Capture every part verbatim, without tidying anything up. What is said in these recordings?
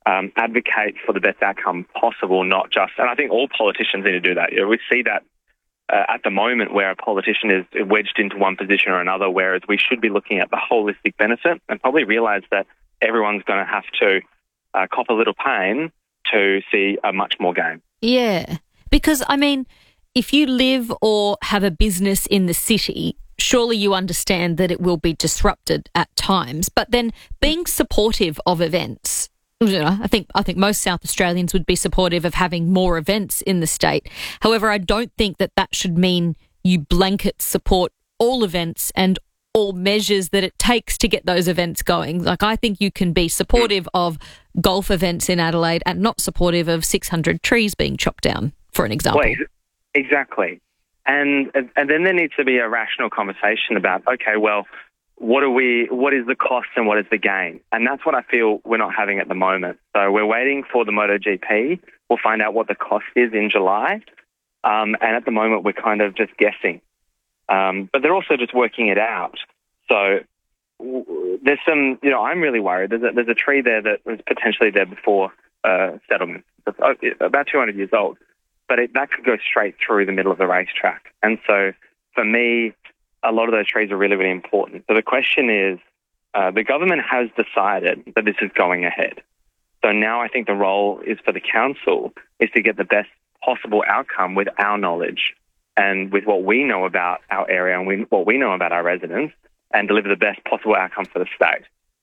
um, advocate for the best outcome possible, not just, and I think all politicians need to do that. You know, we see that uh, at the moment where a politician is wedged into one position or another, whereas we should be looking at the holistic benefit and probably realise that everyone's going to have to uh, cop a little pain to see a much more gain. Yeah, because, I mean, if you live or have a business in the city, surely you understand that it will be disrupted at times. But then being supportive of events, you know, I think I think most South Australians would be supportive of having more events in the state. However, I don't think that that should mean you blanket support all events and all measures that it takes to get those events going. Like, I think you can be supportive of golf events in Adelaide and not supportive of six hundred trees being chopped down, for an example. Well, exactly. And and then there needs to be a rational conversation about, okay, well, what are we? What is the cost and what is the gain? And that's what I feel we're not having at the moment. So we're waiting for the MotoGP. We'll find out what the cost is in July. Um, and at the moment, we're kind of just guessing. Um, but they're also just working it out. So w- there's some, you know, I'm really worried. There's a, there's a tree there that was potentially there before uh, settlement. It's about two hundred years old. But it, that could go straight through the middle of the racetrack. And so for me, a lot of those trees are really, really important. So the question is, uh, the government has decided that this is going ahead. So now I think the role is for the council is to get the best possible outcome with our knowledge and with what we know about our area and we, what we know about our residents and deliver the best possible outcome for the state.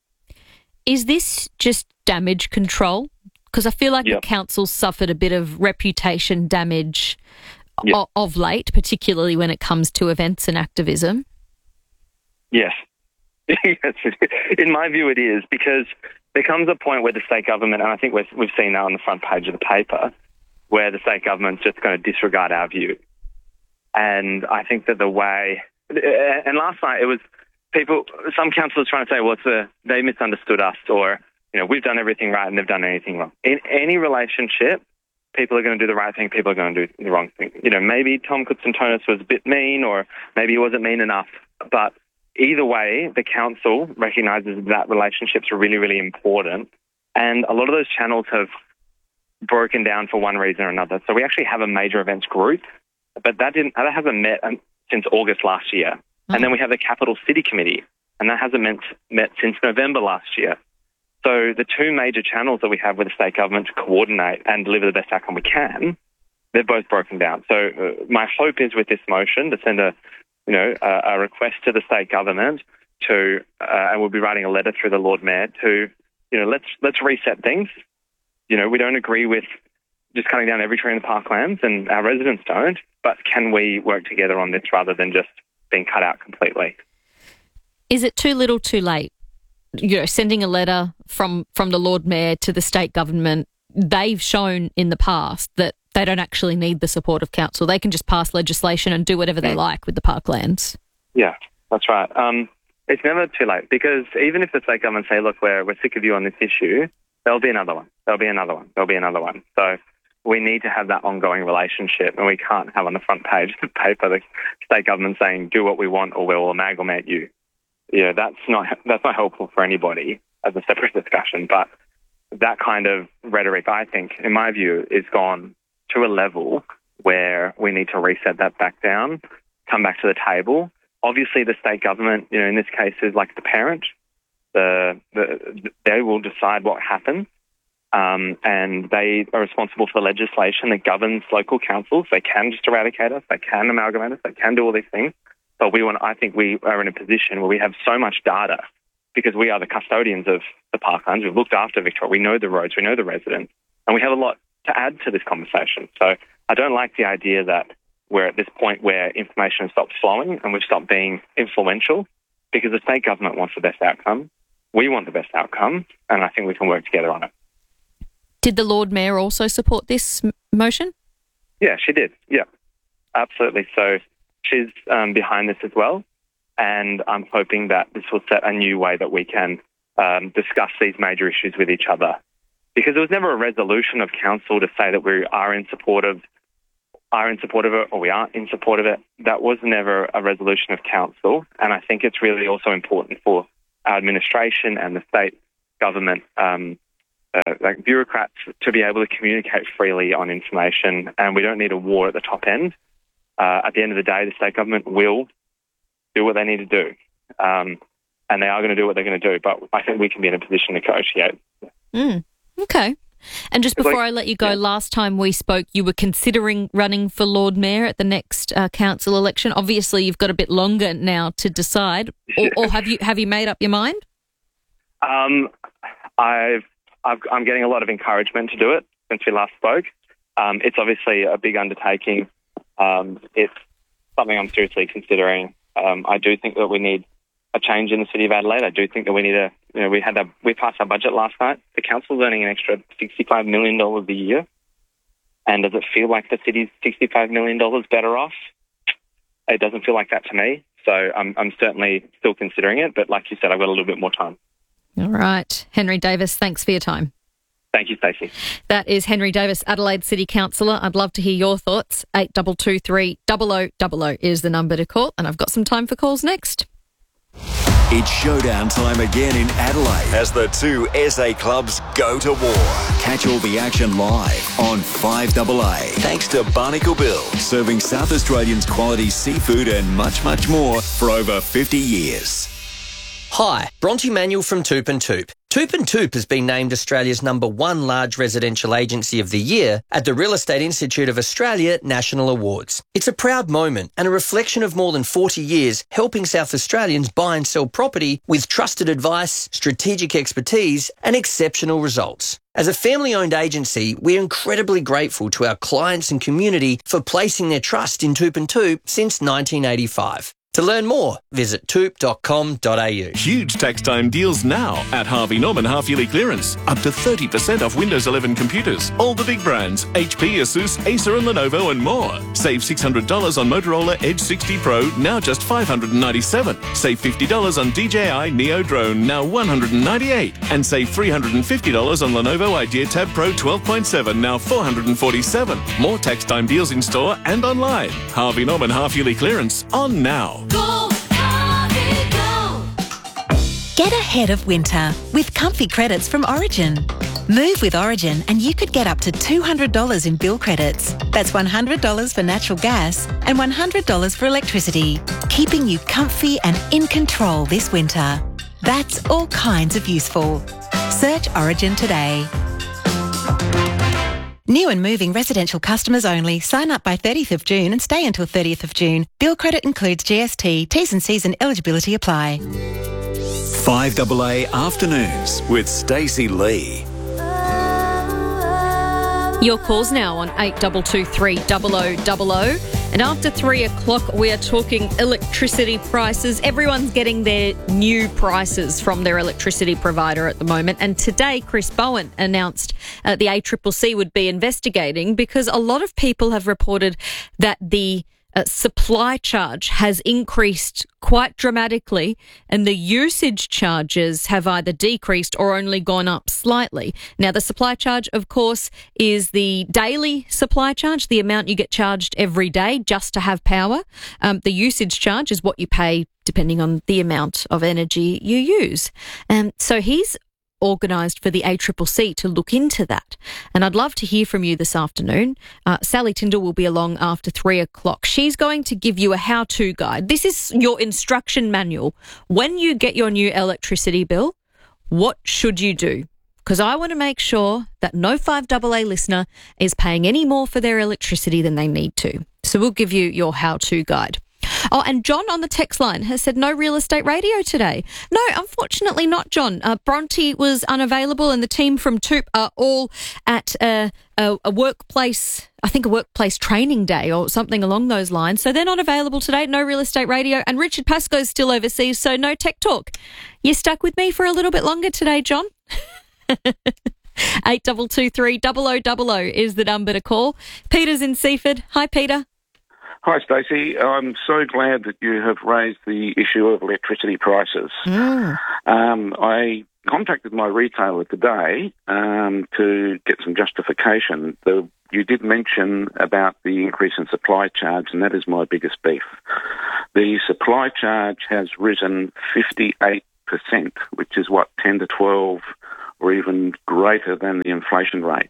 Is this just damage control? Because I feel like yep. the council suffered a bit of reputation damage yep. o- of late, particularly when it comes to events and activism. Yes. yes. In my view, it is, because there comes a point where the state government, and I think we've, we've seen that on the front page of the paper, where the state government's just going to disregard our view. And I think that the way... And last night it was people, some councillors trying to say, well, it's a, they misunderstood us, or... You know, we've done everything right and they've done anything wrong. In any relationship, people are going to do the right thing, people are going to do the wrong thing. You know, maybe Tom Coutson-Tonis was a bit mean, or maybe he wasn't mean enough. But either way, the council recognises that relationships are really, really important. And a lot of those channels have broken down for one reason or another. So we actually have a major events group, but that didn't that hasn't met since August last year. Oh. And then we have the Capital City Committee, and that hasn't met, met since November last year. So the two major channels that we have with the state government to coordinate and deliver the best outcome we can, they've both broken down. So uh, my hope is with this motion to send a, you know, a, a request to the state government to, uh, and we'll be writing a letter through the Lord Mayor to, you know, let's let's reset things. You know, we don't agree with just cutting down every tree in the parklands, and our residents don't. But can we work together on this rather than just being cut out completely? Is it too little, too late? You know, sending a letter from, from the Lord Mayor to the state government, they've shown in the past that they don't actually need the support of council. They can just pass legislation and do whatever they like with the parklands. Yeah, that's right. Um, it's never too late, because even if the state government say, look, we're, we're sick of you on this issue, there'll be another one. There'll be another one. There'll be another one. So we need to have that ongoing relationship, and we can't have on the front page of the paper the state government saying, do what we want or we'll amalgamate you. Yeah, that's not that's not helpful for anybody as a separate discussion. But that kind of rhetoric, I think, in my view, is gone to a level where we need to reset that back down, come back to the table. Obviously, the state government, you know, in this case, is like the parent. The, the they will decide what happens, um, and they are responsible for the legislation that governs local councils. They can just eradicate us. They can amalgamate us. They can do all these things. But we want, I think we are in a position where we have so much data, because we are the custodians of the parklands. We've looked after Victoria. We know the roads. We know the residents. And we have a lot to add to this conversation. So I don't like the idea that we're at this point where information has stopped flowing and we've stopped being influential, because the state government wants the best outcome. We want the best outcome, and I think we can work together on it. Did the Lord Mayor also support this m- motion? Yeah, she did. Yeah, absolutely. So she's um, behind this as well, and I'm hoping that this will set a new way that we can um, discuss these major issues with each other. Because there was never a resolution of council to say that we are in support of are in support of it or we aren't in support of it. That was never a resolution of council, and I think it's really also important for our administration and the state government um, uh, like bureaucrats to be able to communicate freely on information, and we don't need a war at the top end. Uh, at the end of the day, the state government will do what they need to do, um, and they are going to do what they're going to do. But I think we can be in a position to negotiate. Mm, okay. And just before like, I let you go, yeah. last time we spoke, you were considering running for Lord Mayor at the next uh, council election. Obviously, you've got a bit longer now to decide, or, or have you have you made up your mind? Um, I've, I've I'm getting a lot of encouragement to do it since we last spoke. Um, it's obviously a big undertaking. Um, it's something I'm seriously considering. Um, I do think that we need a change in the city of Adelaide. I do think that we need a, you know, we had a, we passed our budget last night. The council's earning an extra sixty-five million dollars a year. And does it feel like the city's sixty-five million dollars better off? It doesn't feel like that to me. So I'm, I'm certainly still considering it. But like you said, I've got a little bit more time. All right. Henry Davis, thanks for your time. Thank you, Stacey. That is Henry Davis, Adelaide City Councillor. I'd love to hear your thoughts. eight two two three, zero zero zero zero is the number to call. And I've got some time for calls next. It's showdown time again in Adelaide as the two S A clubs go to war. Catch all the action live on five A A. Thanks to Barnacle Bill, serving South Australians quality seafood and much, much more for over fifty years. Hi, Bronte Manuel from Toop and Toop. Toop and Toop has been named Australia's number one large residential agency of the year at the Real Estate Institute of Australia National Awards. It's a proud moment and a reflection of more than forty years helping South Australians buy and sell property with trusted advice, strategic expertise and exceptional results. As a family-owned agency, we're incredibly grateful to our clients and community for placing their trust in Toop and Toop since nineteen eighty-five. To learn more, visit toop dot com dot a u. Huge tax time deals now at Harvey Norman half-yearly clearance. Up to thirty percent off Windows eleven computers. All the big brands, H P, Asus, Acer and Lenovo and more. Save six hundred dollars on Motorola Edge sixty Pro, now just five hundred ninety-seven dollars. Save fifty dollars on D J I Neo Drone, now one hundred ninety-eight dollars. And save three hundred fifty dollars on Lenovo Idea Tab Pro twelve point seven, now four hundred forty-seven dollars. More tax time deals in store and online. Harvey Norman half-yearly clearance on now. Go, Harvey, go! Get ahead of winter with comfy credits from Origin. Move with Origin and you could get up to two hundred dollars in bill credits. That's one hundred dollars for natural gas and one hundred dollars for electricity, keeping you comfy and in control this winter. That's all kinds of useful. Search Origin today. New and moving residential customers only. Sign up by thirtieth of June and stay until thirtieth of June. Bill credit includes G S T. T's and C's and eligibility apply. five A A Afternoons with Stacey Lee. Your calls now on eight two two three, zero zero zero zero. And after three o'clock, we are talking electricity prices. Everyone's getting their new prices from their electricity provider at the moment. And today, Chris Bowen announced uh, the A C C C would be investigating because a lot of people have reported that the Uh, supply charge has increased quite dramatically and the usage charges have either decreased or only gone up slightly. Now, the supply charge, of course, is the daily supply charge, the amount you get charged every day just to have power. Um, the usage charge is what you pay depending on the amount of energy you use. Um, so he's organised for the A C C C to look into that. And I'd love to hear from you this afternoon. Uh, Sally Tyndall will be along after three o'clock. She's going to give you a how-to guide. This is your instruction manual. When you get your new electricity bill, what should you do? Because I want to make sure that no five A A listener is paying any more for their electricity than they need to. So we'll give you your how-to guide. Oh, and John on the text line has said no real estate radio today. No, unfortunately not, John. Uh, Bronte was unavailable and the team from Toop are all at a, a, a workplace, I think a workplace training day or something along those lines. So they're not available today, no real estate radio. And Richard Pascoe's still overseas, so no tech talk. You stuck with me for a little bit longer today, John? eight two two three, zero zero zero zero is the number to call. Peter's in Seaford. Hi, Peter. Hi, Stacey. I'm so glad that you have raised the issue of electricity prices. Mm. Um, I contacted my retailer today um, to get some justification. The, you did mention about the increase in supply charge, and that is my biggest beef. The supply charge has risen fifty-eight percent, which is what, ten to twelve or even greater than the inflation rate.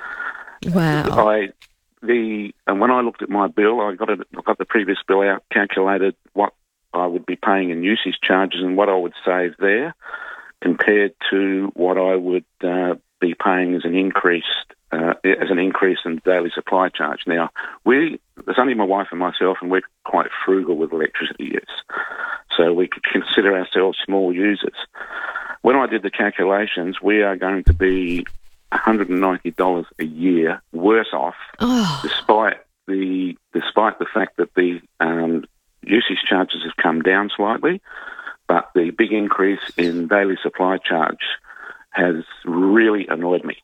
Wow. I the and when I looked at my bill, I got it, I got the previous bill out, calculated what I would be paying in usage charges and what I would save there, compared to what I would uh, be paying as an increased uh, as an increase in daily supply charge. Now, we there's only my wife and myself, and we're quite frugal with electricity use, so we could consider ourselves small users. When I did the calculations, we are going to be one hundred ninety dollars a year worse off, Oh. despite the despite the fact that the um, usage charges have come down slightly, but the big increase in daily supply charge has really annoyed me.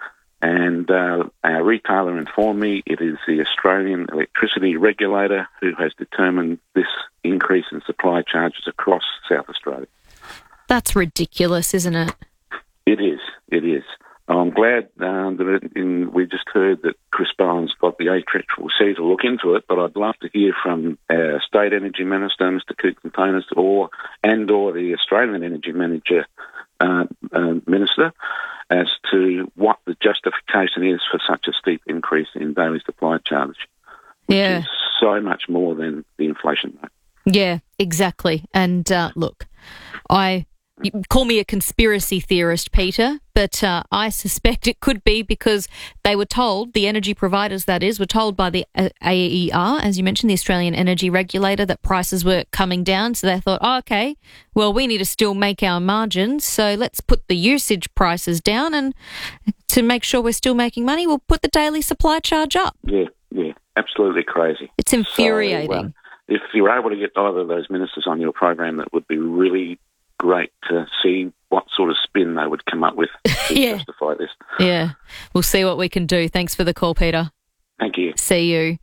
And uh, our retailer informed me it is the Australian Electricity Regulator who has determined this increase in supply charges across South Australia. That's ridiculous, isn't it? It is, it is. I'm glad um, that it, in, we just heard that Chris Bowen's got the A C C C to look into it, but I'd love to hear from our State Energy Minister, Mister Koutsantonis, or and or the Australian Energy Manager uh, uh, Minister, as to what the justification is for such a steep increase in daily supply charge, which Yeah. is so much more than the inflation rate. Yeah, exactly. And uh, look, I you call me a conspiracy theorist, Peter, but uh, I suspect it could be because they were told, the energy providers, that is, were told by the A E R, as you mentioned, the Australian Energy Regulator, that prices were coming down. So they thought, oh, okay, well, we need to still make our margins, so let's put the usage prices down, and to make sure we're still making money, we'll put the daily supply charge up. Yeah, yeah, absolutely crazy. It's infuriating. So, uh, if you're able to get either of those ministers on your program, that would be really great to see what sort of spin they would come up with to Yeah. justify this. Yeah, we'll see what we can do. Thanks for the call, Peter. Thank you. See you.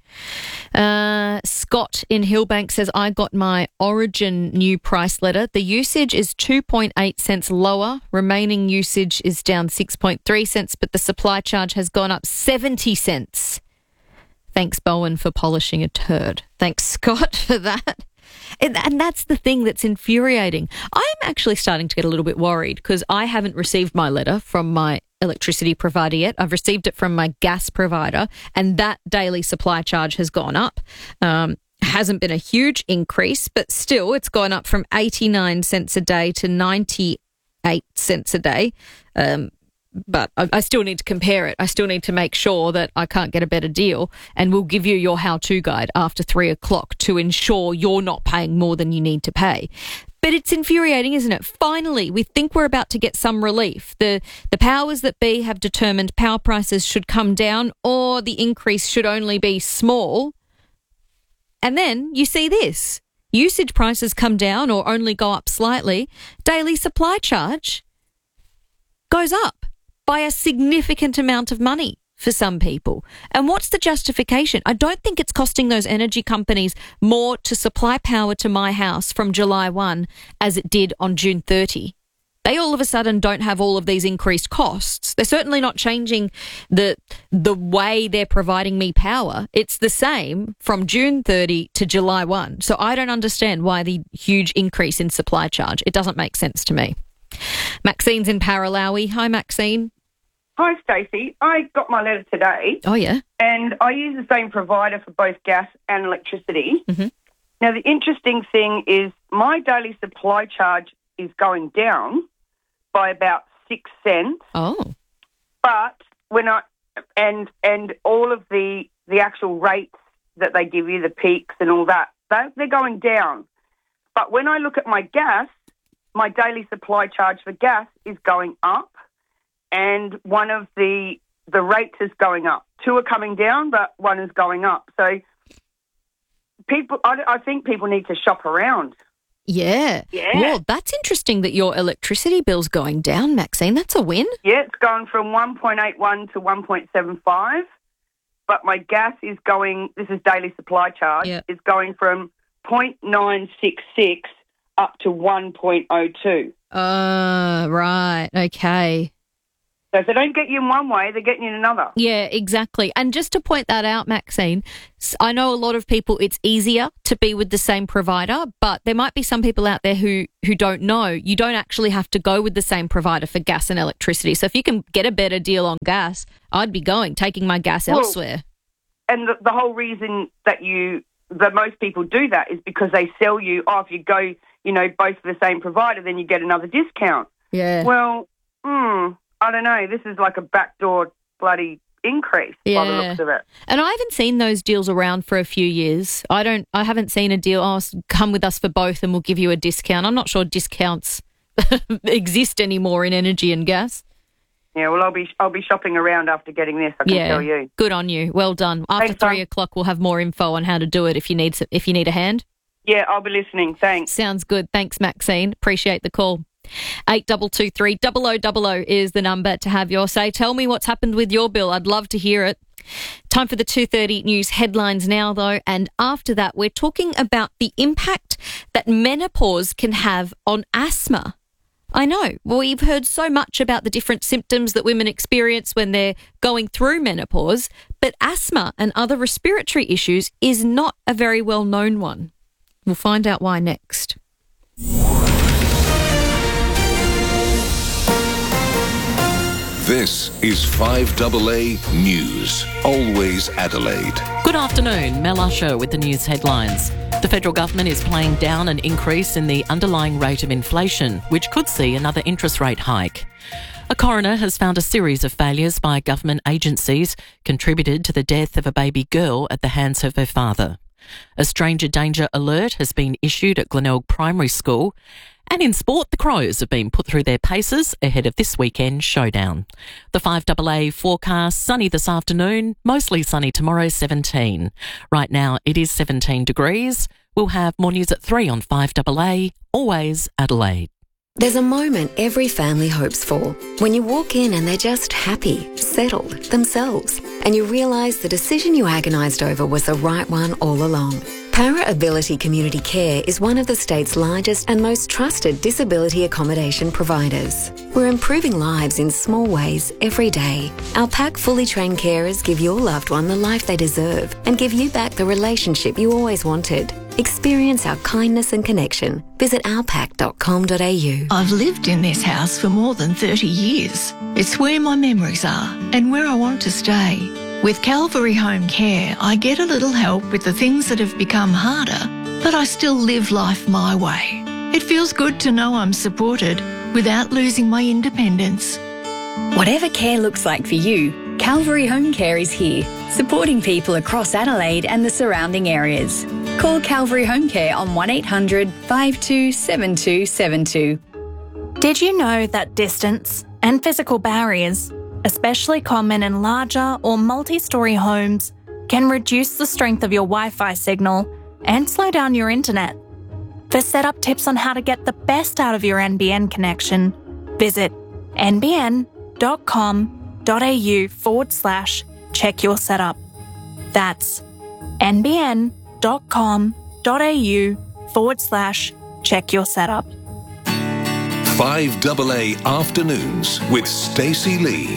Uh, Scott in Hillbank says, I got my Origin new price letter. The usage is two point eight cents lower. Remaining usage is down six point three cents, but the supply charge has gone up seventy cents. Thanks, Bowen, for polishing a turd. Thanks, Scott, for that. And, and that's the thing that's infuriating. I'm actually starting to get a little bit worried because I haven't received my letter from my electricity provider yet. I've received it from my gas provider, and that daily supply charge has gone up. Um, hasn't been a huge increase, but still it's gone up from eighty-nine cents a day to ninety-eight cents a day. Um, but I, I still need to compare it. I still need to make sure that I can't get a better deal, and we'll give you your how-to guide after three o'clock to ensure you're not paying more than you need to pay. But it's infuriating, isn't it? Finally, we think we're about to get some relief. The the powers that be have determined power prices should come down, or the increase should only be small. And then you see this. Usage prices come down or only go up slightly. Daily supply charge goes up by a significant amount of money for some people. And what's the justification? I don't think it's costing those energy companies more to supply power to my house from July first as it did on June thirtieth. They all of a sudden don't have all of these increased costs. They're certainly not changing the the way they're providing me power. It's the same from June thirtieth to July first. So I don't understand why the huge increase in supply charge. It doesn't make sense to me. Maxine's in Paralowie. Hi, Maxine. Hi, Stacey. I got my letter today. Oh, yeah. And I use the same provider for both gas and electricity. Mm-hmm. Now, the interesting thing is my daily supply charge is going down by about six cents. Oh. But when I and and all of the the actual rates that they give you, the peaks and all that, they're, they're going down. But when I look at my gas, my daily supply charge for gas is going up, and one of the the rates is going up. Two are coming down, but one is going up. So people, I, I think people need to shop around. Yeah. Yeah. Well, that's interesting that your electricity bill's going down, Maxine. That's a win. Yeah, it's going from one point eight one to one point seven five, but my gas is going, this is daily supply charge, Yeah. is going from zero point nine six six up to one point oh two. Uh, right. Okay. So if they don't get you in one way, they're getting you in another. Yeah, exactly. And just to point that out, Maxine, I know a lot of people, it's easier to be with the same provider, but there might be some people out there who, who don't know. You don't actually have to go with the same provider for gas and electricity. So if you can get a better deal on gas, I'd be going, taking my gas well, elsewhere. And the, the whole reason that you that most people do that is because they sell you, oh, if you go, you know, both for the same provider, then you get another discount. Yeah. Well, hmm. I don't know. This is like a backdoor bloody increase yeah. by the looks of it. And I haven't seen those deals around for a few years. I don't. I haven't seen a deal. Oh, come with us for both, and we'll give you a discount. I'm not sure discounts exist anymore in energy and gas. Yeah. Well, I'll be I'll be shopping around after getting this. I can yeah. tell you. Good on you. Well done. After Thanks, three Tom. o'clock, we'll have more info on how to do it. If you need if you need a hand. Yeah, I'll be listening. Thanks. Sounds good. Thanks, Maxine. Appreciate the call. Eight double two three double o double o is the number to have your say. Tell me what's happened with your bill. I'd love to hear it. Time for the two thirty news headlines now, though, and after that, we're talking about the impact that menopause can have on asthma. I know we've heard so much about the different symptoms that women experience when they're going through menopause, but asthma and other respiratory issues is not a very well-known one. We'll find out why next. This is five A A News, always Adelaide. Good afternoon, Mel Usher with the news headlines. The federal government is playing down an increase in the underlying rate of inflation, which could see another interest rate hike. A coroner has found a series of failures by government agencies contributed to the death of a baby girl at the hands of her father. A stranger danger alert has been issued at Glenelg Primary School. And in sport, the Crows have been put through their paces ahead of this weekend showdown. The five A A forecast, sunny this afternoon, mostly sunny tomorrow, seventeen. Right now it is seventeen degrees. We'll have more news at three on five A A, always Adelaide. There's a moment every family hopes for, when you walk in and they're just happy, settled, themselves, and you realise the decision you agonised over was the right one all along. Para Ability Community Care is one of the state's largest and most trusted disability accommodation providers. We're improving lives in small ways every day. Our pack fully trained carers give your loved one the life they deserve and give you back the relationship you always wanted. Experience our kindness and connection. Visit our pack dot com dot a u. I've lived in this house for more than thirty years. It's where my memories are and where I want to stay. With Calvary Home Care, I get a little help with the things that have become harder, but I still live life my way. It feels good to know I'm supported without losing my independence. Whatever care looks like for you, Calvary Home Care is here, supporting people across Adelaide and the surrounding areas. Call Calvary Home Care on one eight hundred five two seven two seven two. Did you know that distance and physical barriers, especially common in larger or multi-storey homes, can reduce the strength of your Wi-Fi signal and slow down your internet? For setup tips on how to get the best out of your N B N connection, visit nbn.com.au forward slash check your setup. That's nbn.com.au forward slash check your setup. five A A Afternoons with Stacey Lee.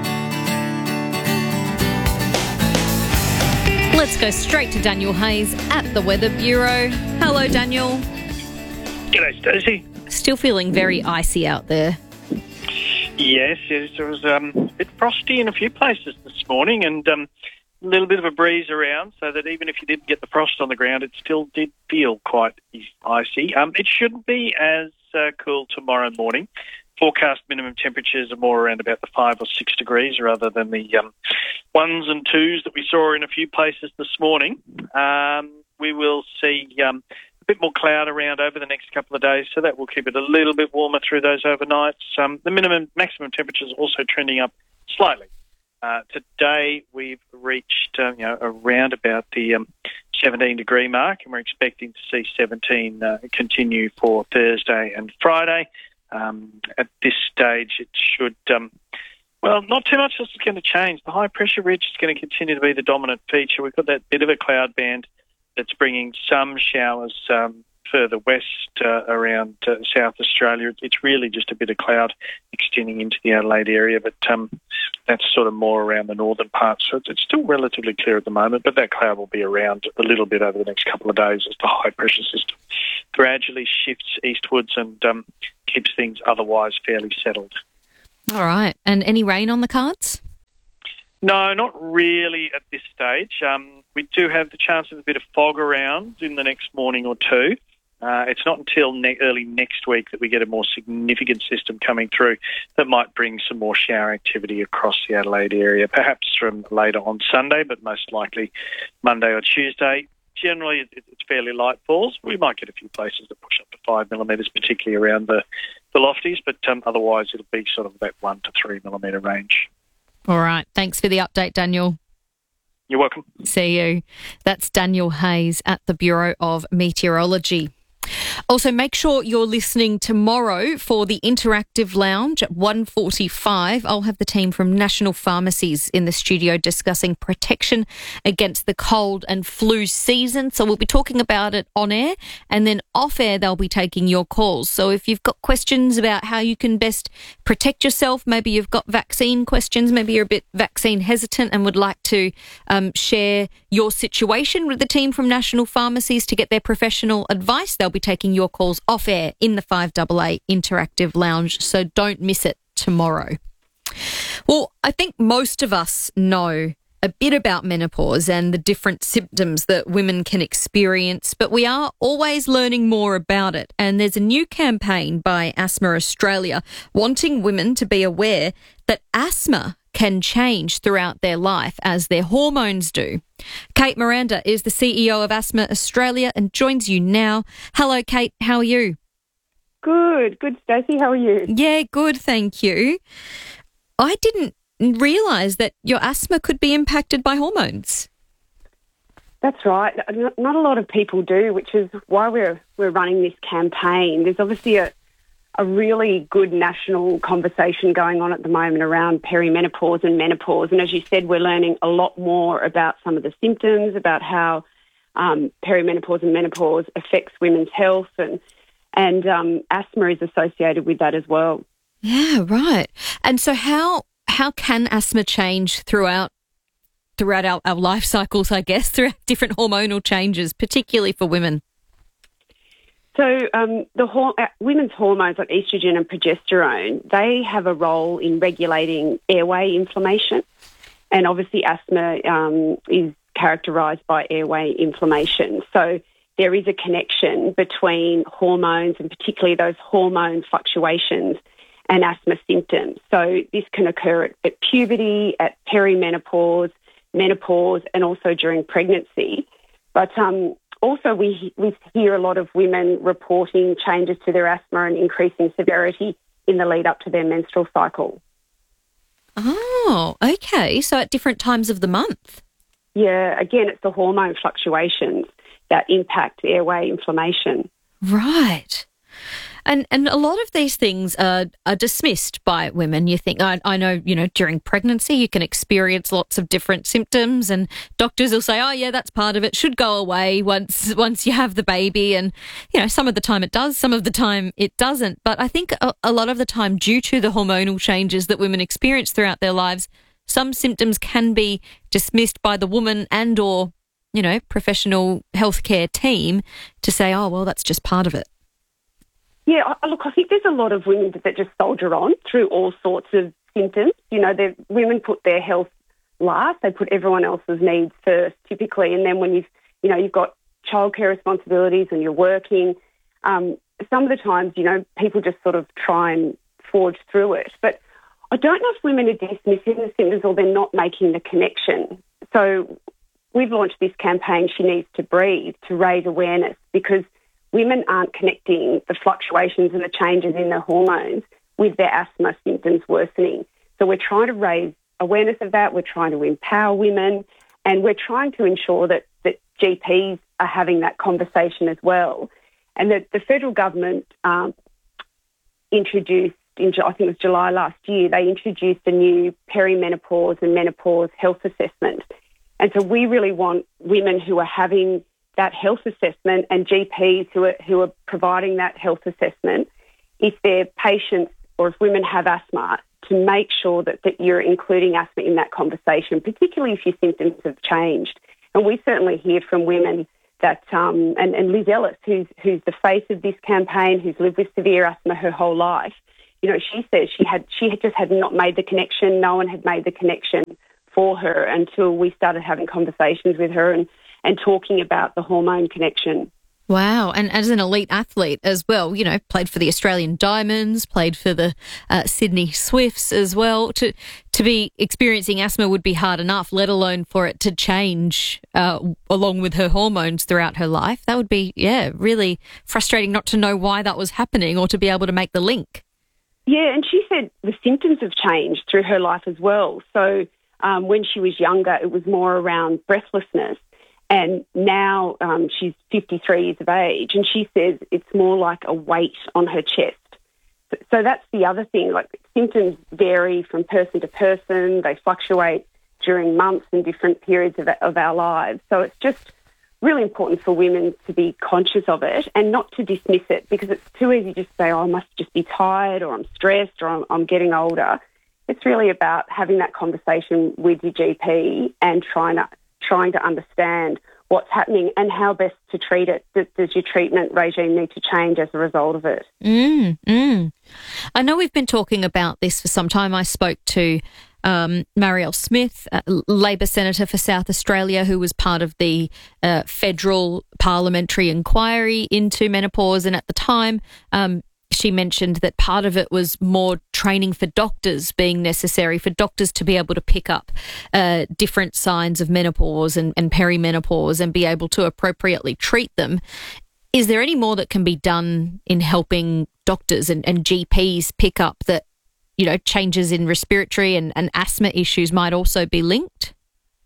Let's go straight to Daniel Hayes at the Weather Bureau. Hello, Daniel. G'day, Stacey. Still feeling very icy out there. Yes, yes, it was um, a bit frosty in a few places this morning and um, a little bit of a breeze around, so that even if you didn't get the frost on the ground, it still did feel quite icy. Um, it shouldn't be as uh, cool tomorrow morning. Forecast minimum temperatures are more around about the five or six degrees rather than the um, ones and twos that we saw in a few places this morning. Um, we will see um, a bit more cloud around over the next couple of days, so that will keep it a little bit warmer through those overnights. Um, the minimum, maximum temperatures also trending up slightly. Uh, today we've reached uh, you know around about the um, seventeen degree mark, and we're expecting to see seventeen uh, continue for Thursday and Friday. Um, at this stage, it should, um, well, not too much else is going to change. The high pressure ridge is going to continue to be the dominant feature. We've got that bit of a cloud band that's bringing some showers um, further west uh, around uh, South Australia, it's really just a bit of cloud extending into the Adelaide area, but um, that's sort of more around the northern parts. So it's, it's still relatively clear at the moment, but that cloud will be around a little bit over the next couple of days as the high-pressure system gradually shifts eastwards and um, keeps things otherwise fairly settled. All right. And any rain on the cards? No, not really at this stage. Um, we do have the chance of a bit of fog around in the next morning or two. Uh, it's not until ne- early next week that we get a more significant system coming through that might bring some more shower activity across the Adelaide area, perhaps from later on Sunday, but most likely Monday or Tuesday. Generally, it, it's fairly light falls. We might get a few places that push up to five millimetres, particularly around the, the lofties, but um, otherwise it'll be sort of that one to three millimetre range. All right. Thanks for the update, Daniel. You're welcome. See you. That's Daniel Hayes at the Bureau of Meteorology. Also, make sure you're listening tomorrow for the Interactive Lounge at one forty-five. I'll have the team from National Pharmacies in the studio discussing protection against the cold and flu season. So we'll be talking about it on air, and then off air they'll be taking your calls. So if you've got questions about how you can best protect yourself, maybe you've got vaccine questions, maybe you're a bit vaccine hesitant and would like to um, share your situation with the team from National Pharmacies to get their professional advice, they'll be taking your calls off air in the five A A Interactive Lounge, so don't miss it tomorrow. Well, I think most of us know a bit about menopause and the different symptoms that women can experience, but we are always learning more about it. And there's a new campaign by Asthma Australia wanting women to be aware that asthma can change throughout their life as their hormones do. Kate Miranda is the C E O of Asthma Australia and joins you now. Hello, Kate. How are you? Good. Good, Stacey. How are you? Yeah, good, thank you. I didn't realise that your asthma could be impacted by hormones. That's right. Not a lot of people do, which is why we're we're running this campaign. There's obviously a a really good national conversation going on at the moment around perimenopause and menopause. And as you said, we're learning a lot more about some of the symptoms, about how um, perimenopause and menopause affects women's health, and and um, asthma is associated with that as well. Yeah, right. And so how how can asthma change throughout throughout our, our life cycles, I guess, throughout different hormonal changes, particularly for women? So um, the hor- uh, women's hormones like estrogen and progesterone, they have a role in regulating airway inflammation. And obviously asthma um, is characterised by airway inflammation. So there is a connection between hormones and particularly those hormone fluctuations and asthma symptoms. So this can occur at, at puberty, at perimenopause, menopause, and also during pregnancy. But um, also we, we hear a lot of women reporting changes to their asthma and increasing severity in the lead up to their menstrual cycle. Oh, okay. So at different times of the month? Yeah, again, it's the hormone fluctuations that impact airway inflammation. Right. And and a lot of these things are, are dismissed by women. You think, I, I know, you know, during pregnancy you can experience lots of different symptoms and doctors will say, oh, yeah, that's part of it, should go away once once you have the baby. And, you know, some of the time it does, some of the time it doesn't. But I think a, a lot of the time, due to the hormonal changes that women experience throughout their lives, some symptoms can be dismissed by the woman and or, you know, professional healthcare team to say, oh, well, that's just part of it. Yeah, look, I think there's a lot of women that just soldier on through all sorts of symptoms. You know, women put their health last. They put everyone else's needs first, typically. And then when you've, you know, you've got childcare responsibilities and you're working, um, some of the times, you know, people just sort of try and forge through it. But I don't know if women are dismissing the symptoms or they're not making the connection. So we've launched this campaign, She Needs to Breathe, to raise awareness, because women aren't connecting the fluctuations and the changes in their hormones with their asthma symptoms worsening. So we're trying to raise awareness of that. We're trying to empower women, and we're trying to ensure that, that G Ps are having that conversation as well. And that the federal government um, introduced, in, I think it was July last year, they introduced a new perimenopause and menopause health assessment. And so we really want women who are having that health assessment and G Ps who are, who are providing that health assessment, if their patients or if women have asthma, to make sure that, that you're including asthma in that conversation, particularly if your symptoms have changed. And we certainly hear from women that, um, and, and Liz Ellis, who's, who's the face of this campaign, who's lived with severe asthma her whole life, you know, she says she had she had just had not made the connection. No one had made the connection for her until we started having conversations with her and, and talking about the hormone connection. Wow. And as an elite athlete as well, you know, played for the Australian Diamonds, played for the uh, Sydney Swifts as well. To to be experiencing asthma would be hard enough, let alone for it to change uh, along with her hormones throughout her life. That would be, yeah, really frustrating not to know why that was happening or to be able to make the link. Yeah, and she said the symptoms have changed through her life as well. So um, when she was younger, it was more around breathlessness. And now um, she's fifty-three years of age, and she says it's more like a weight on her chest. So, so that's the other thing. Like, symptoms vary from person to person. They fluctuate during months and different periods of, of our lives. So it's just really important for women to be conscious of it and not to dismiss it, because it's too easy to just say, oh, I must just be tired, or I'm stressed, or I'm, I'm getting older. It's really about having that conversation with your G P and trying to trying to understand what's happening and how best to treat it. Does, does your treatment regime need to change as a result of it? Mm, mm. I know we've been talking about this for some time. I spoke to um, Marielle Smith, a Labor Senator for South Australia, who was part of the uh, federal parliamentary inquiry into menopause. And at the time, um, she mentioned that part of it was more training for doctors being necessary, for doctors to be able to pick up uh, different signs of menopause and, and perimenopause and be able to appropriately treat them. Is there any more that can be done in helping doctors and, and G Ps pick up that, you know, changes in respiratory and, and asthma issues might also be linked?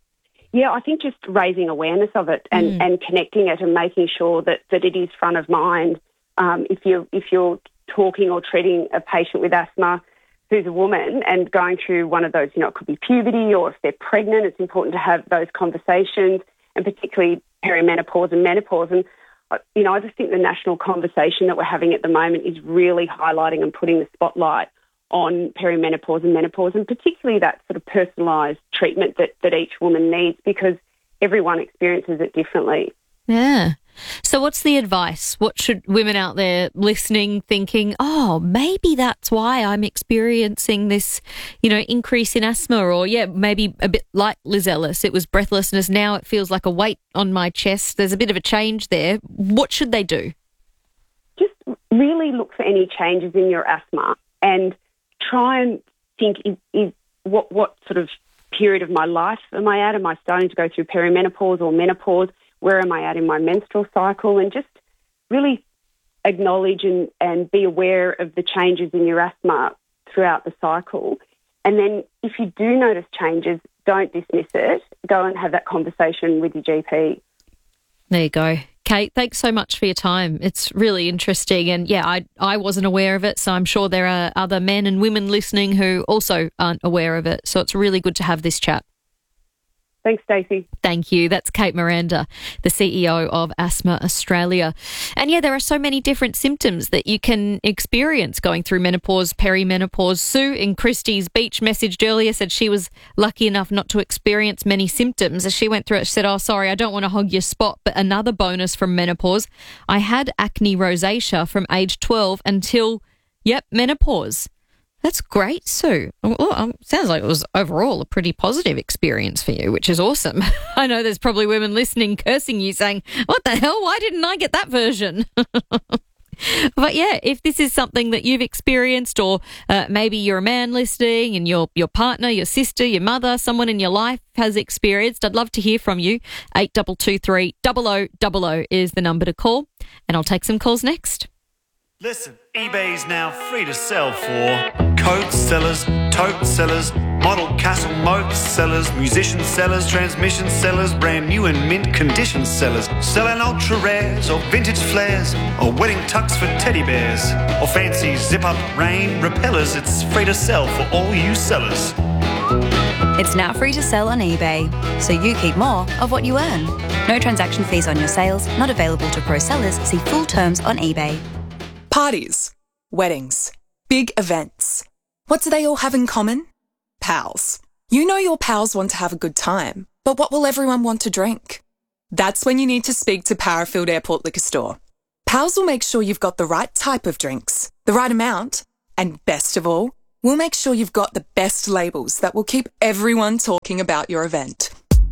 Yeah, I think just raising awareness of it and, mm. and connecting it and making sure that, that it is front of mind. Um, if you're, if you're talking or treating a patient with asthma who's a woman and going through one of those, you know, it could be puberty, or if they're pregnant, it's important to have those conversations, and particularly perimenopause and menopause. And, you know, I just think the national conversation that we're having at the moment is really highlighting and putting the spotlight on perimenopause and menopause, and particularly that sort of personalised treatment that, that each woman needs, because everyone experiences it differently. Yeah. So what's the advice? What should women out there listening thinking, oh, maybe that's why I'm experiencing this, you know, increase in asthma, or, yeah, maybe a bit like Liz Ellis, it was breathlessness. Now it feels like a weight on my chest. There's a bit of a change there. What should they do? Just really look for any changes in your asthma and try and think, is, is what, what sort of period of my life am I at? Am I starting to go through perimenopause or menopause? Where am I at in my menstrual cycle? And just really acknowledge and, and be aware of the changes in your asthma throughout the cycle. And then if you do notice changes, don't dismiss it. Go and have that conversation with your G P. There you go. Kate, thanks so much for your time. It's really interesting. And, yeah, I I wasn't aware of it, so I'm sure there are other men and women listening who also aren't aware of it. So it's really good to have this chat. Thanks, Stacey. Thank you. That's Kate Miranda, the C E O of Asthma Australia. And yeah, there are so many different symptoms that you can experience going through menopause, perimenopause. Sue in Christie's Beach messaged earlier, said she was lucky enough not to experience many symptoms. As she went through it, she said, oh, sorry, I don't want to hog your spot, but another bonus from menopause. I had acne rosacea from age twelve until, yep, menopause. That's great, Sue. Well, um, sounds like it was overall a pretty positive experience for you, which is awesome. I know there's probably women listening cursing you saying, what the hell, why didn't I get that version? But yeah, if this is something that you've experienced, or uh, maybe you're a man listening and your your partner, your sister, your mother, someone in your life has experienced, I'd love to hear from you. eight two two three, zero zero zero zero is the number to call, and I'll take some calls next. Listen, eBay's now free to sell for coat sellers, tote sellers, model castle moat sellers, musician sellers, transmission sellers, brand new and mint condition sellers, selling ultra rares or vintage flares, or wedding tux for teddy bears, or fancy zip up rain repellers. It's free to sell for all you sellers. It's now free to sell on eBay, so you keep more of what you earn. No transaction fees on your sales, not available to pro sellers. See full terms on eBay. Parties, weddings, big events. What do they all have in common? Pals. You know your pals want to have a good time, but what will everyone want to drink? That's when you need to speak to Parafield Airport Liquor Store. Pals will make sure you've got the right type of drinks, the right amount, and best of all, we'll make sure you've got the best labels that will keep everyone talking about your event.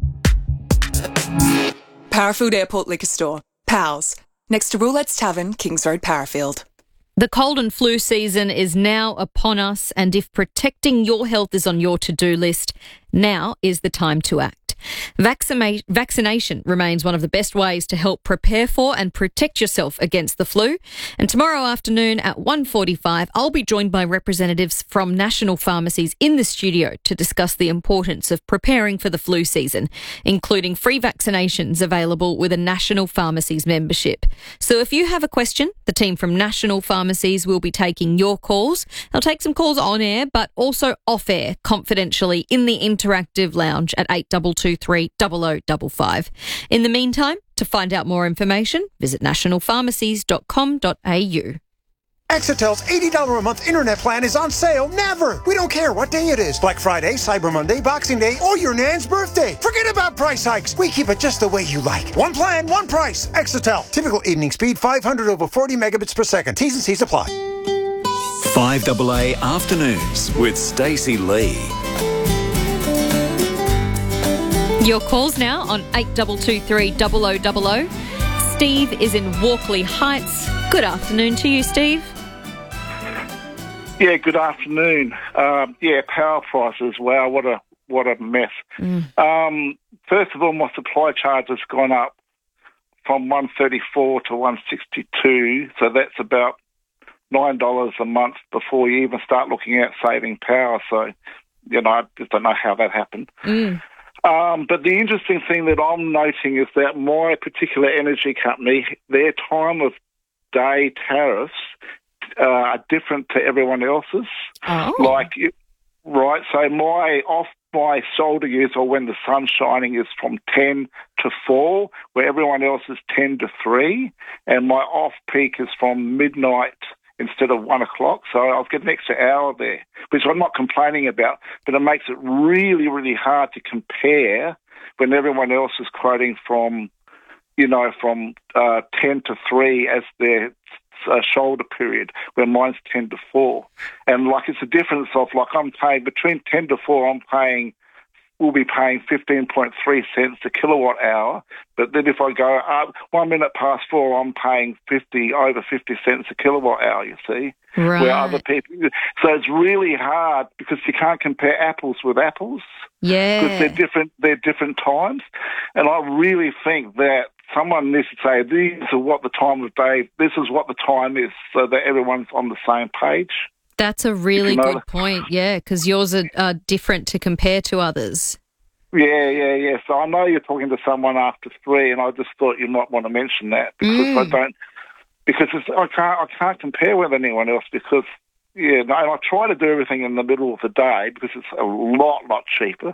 Parafield Airport Liquor Store. Pals. Next to Roulette's Tavern, Kings Road, Parafield. The cold and flu season is now upon us, and if protecting your health is on your to-do list, now is the time to act. Vaccina- vaccination remains one of the best ways to help prepare for and protect yourself against the flu. And tomorrow afternoon at one forty-five, I'll be joined by representatives from national pharmacies in the studio to discuss the importance of preparing for the flu season, including free vaccinations available with a National Pharmacies membership. So if you have a question, the team from National Pharmacies will be taking your calls. They'll take some calls on air, but also off air, confidentially in the interactive lounge at eight two two three, zero zero five five. In the meantime, to find out more information, visit national pharmacies dot com dot a u. Exitel's eighty dollars a month internet plan is on sale never. We don't care what day it is. Black Friday, Cyber Monday, Boxing Day, or your nan's birthday. Forget about price hikes. We keep it just the way you like. One plan, one price. Exitel. Typical evening speed, five hundred over forty megabits per second. T's and C's apply. five double A Afternoons with Stacey Lee. Your calls now on eight two two three, zero zero zero zero. Steve is in Walkley Heights. Good afternoon to you, Steve. Yeah, good afternoon. Um, yeah, power prices. Wow, what a what a mess. Mm. Um, first of all, my supply charge has gone up from one thirty-four to one sixty-two, so that's about nine dollars a month before you even start looking at saving power. So, you know, I just don't know how that happened. Mm. Um, but the interesting thing that I'm noting is that my particular energy company, their time of day tariffs uh, are different to everyone else's. Oh. Like, right, so my off my shoulder use, or when the sun's shining, is from ten to four, where everyone else is ten to three, and my off peak is from midnight instead of one o'clock, so I'll get an extra hour there, which I'm not complaining about, but it makes it really, really hard to compare when everyone else is quoting from, you know, from uh, ten to three as their uh, shoulder period, where mine's ten to four. And, like, it's a difference of, like, I'm paying, between ten to four, I'm paying, we'll be paying fifteen point three cents a kilowatt hour. But then if I go up one minute past four, I'm paying fifty, over fifty cents a kilowatt hour, you see. Right. Where other people, so it's really hard because you can't compare apples with apples. Yeah. Because they're different, they're different times. And I really think that someone needs to say, these are what the time of day, this is what the time is, so that everyone's on the same page. That's a really you know good that. point, yeah, because yours are, are different to compare to others. Yeah, yeah, yeah. So I know you're talking to someone after three, and I just thought you might want to mention that because mm. I don't, because it's, I can't, I can't compare with anyone else because, yeah, no, I try to do everything in the middle of the day because it's a lot, lot cheaper,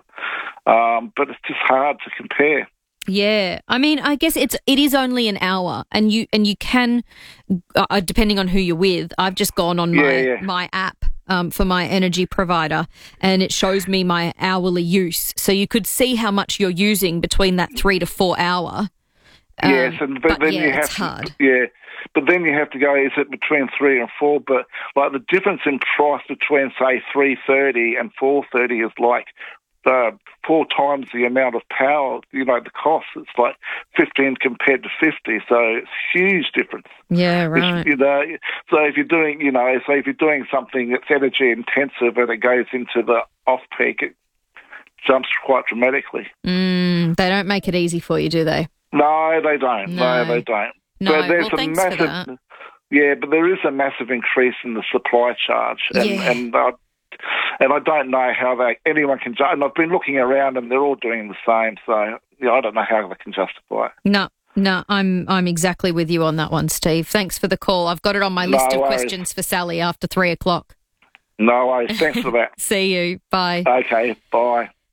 um, but it's just hard to compare. Yeah, I mean, I guess it's it is only an hour, and you and you can, uh, depending on who you're with. I've just gone on my yeah, yeah. my app um, for my energy provider, and it shows me my hourly use. So you could see how much you're using between that three to four hour. Um, yes, and but, but then yeah, you have it's to, hard. yeah, but then you have to go. Is it between three and four? But like the difference in price between say three thirty and four thirty is like. Uh, four times the amount of power, you know, the cost. It's like fifteen compared to fifty, so it's huge difference. Yeah, right. It's, you know, so if you're doing, you know, so if you're doing something that's energy intensive and it goes into the off-peak, it jumps quite dramatically. Mm, they don't make it easy for you, do they? No, they don't. No, no they don't. No, but there's well, a thanks massive, for that. Yeah, but there is a massive increase in the supply charge. And, yeah. and uh, And I don't know how they anyone can. And I've been looking around, and they're all doing the same. So yeah, I don't know how they can justify it. No, no, I'm I'm exactly with you on that one, Steve. Thanks for the call. I've got it on my No list of worries. questions for Sally after three o'clock. No worries. Thanks for that. See you. Bye. Okay. Bye.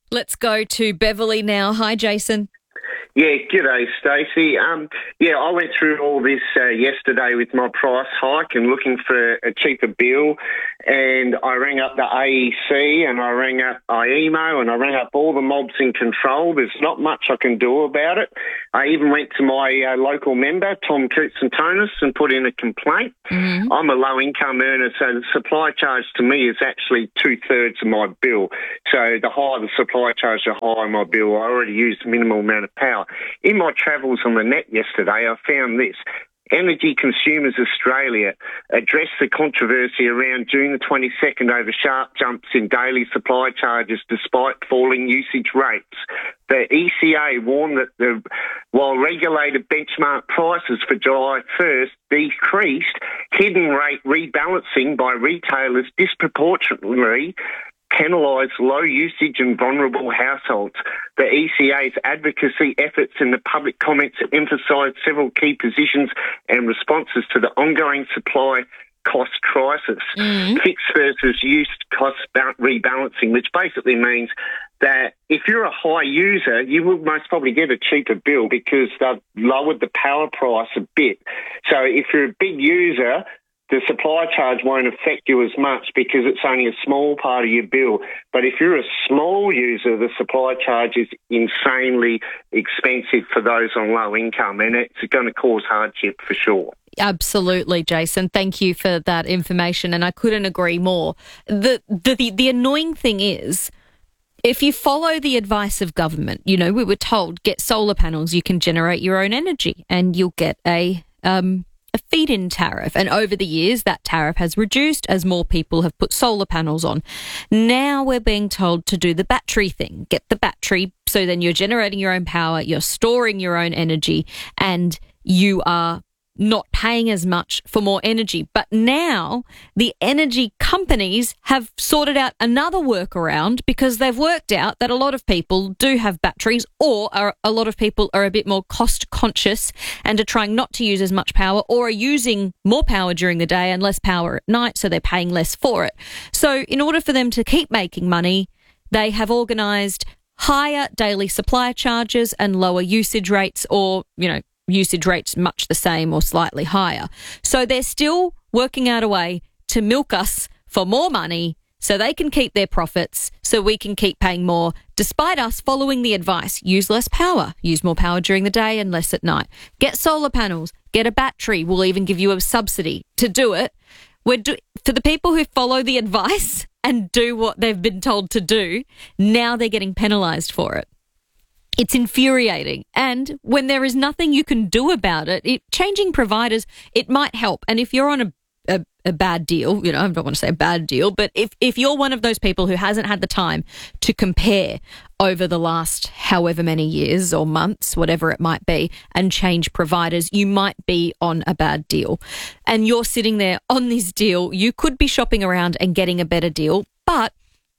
Let's go to Beverly now. Hi, Jason. Yeah, g'day, Stacey. Um, yeah, I went through all this uh, yesterday with my price hike and looking for a cheaper bill, and I rang up the A E C and I rang up I E M O and I rang up all the mobs in control. There's not much I can do about it. I even went to my uh, local member, Tom Koutsantonis, and put in a complaint. Mm-hmm. I'm a low-income earner, so the supply charge to me is actually two-thirds of my bill. So the higher the supply charge, the higher my bill. I already used a minimal amount of power. In my travels on the net yesterday, I found this. Energy Consumers Australia addressed the controversy around June the twenty-second over sharp jumps in daily supply charges despite falling usage rates. The E C A warned that the, while regulated benchmark prices for July first decreased, hidden rate rebalancing by retailers disproportionately penalise low usage and vulnerable households. The E C A's advocacy efforts and the public comments emphasised several key positions and responses to the ongoing supply cost crisis. Mm-hmm. Fixed versus use cost rebalancing, which basically means that if you're a high user, you will most probably get a cheaper bill because they've lowered the power price a bit. So if you're a big user, the supply charge won't affect you as much because it's only a small part of your bill. But if you're a small user, the supply charge is insanely expensive for those on low income, and it's going to cause hardship for sure. Absolutely, Jason. Thank you for that information, and I couldn't agree more. The the the, the annoying thing is, if you follow the advice of government, you know, we were told, get solar panels, you can generate your own energy, and you'll get a um. a feed-in tariff. And over the years, that tariff has reduced as more people have put solar panels on. Now we're being told to do the battery thing. Get the battery, so then you're generating your own power, you're storing your own energy, and you are not paying as much for more energy. But now the energy companies have sorted out another workaround because they've worked out that a lot of people do have batteries, or are, a lot of people are a bit more cost conscious and are trying not to use as much power, or are using more power during the day and less power at night, so they're paying less for it. So in order for them to keep making money, they have organised higher daily supply charges and lower usage rates, or, you know, usage rates much the same or slightly higher. So they're still working out a way to milk us for more money so they can keep their profits, so we can keep paying more, despite us following the advice. Use less power, use more power during the day and less at night. Get solar panels, get a battery. We'll even give you a subsidy to do it. We're do- for the people who follow the advice and do what they've been told to do, now they're getting penalised for it. It's infuriating. And when there is nothing you can do about it, it changing providers, it might help. And if you're on a, a, a bad deal, you know, I don't want to say a bad deal, but if, if you're one of those people who hasn't had the time to compare over the last however many years or months, whatever it might be, and change providers, you might be on a bad deal. And you're sitting there on this deal. You could be shopping around and getting a better deal, but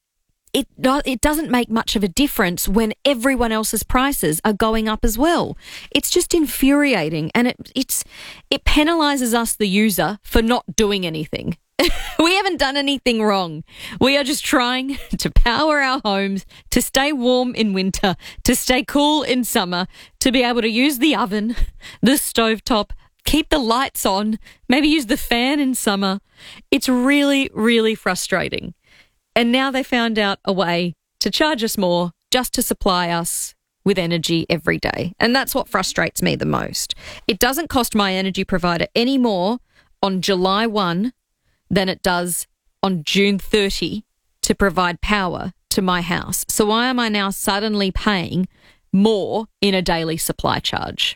It it doesn't make much of a difference when everyone else's prices are going up as well. It's just infuriating, and it it's it penalises us, the user, for not doing anything. We haven't done anything wrong. We are just trying to power our homes, to stay warm in winter, to stay cool in summer, to be able to use the oven, the stovetop, keep the lights on, maybe use the fan in summer. It's really, really frustrating. And now they found out a way to charge us more just to supply us with energy every day. And that's what frustrates me the most. It doesn't cost my energy provider any more on July first than it does on June thirtieth to provide power to my house. So why am I now suddenly paying more in a daily supply charge?